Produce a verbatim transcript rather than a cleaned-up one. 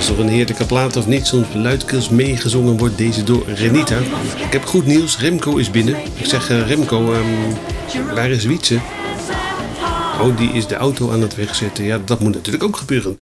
is toch een heerlijke plaat of niet? Soms luidkeels meegezongen wordt deze door Renita. Ik heb goed nieuws, Remco is binnen. Ik zeg uh, Remco, um, waar is Wietse? Oh, die is de auto aan het wegzetten. Ja, dat moet natuurlijk ook gebeuren.